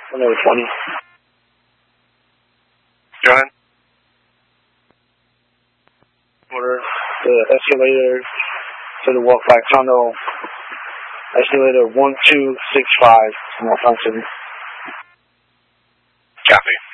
Another 20. Go ahead. Order the escalator to the walk-back tunnel. Escalator 1265. Copy.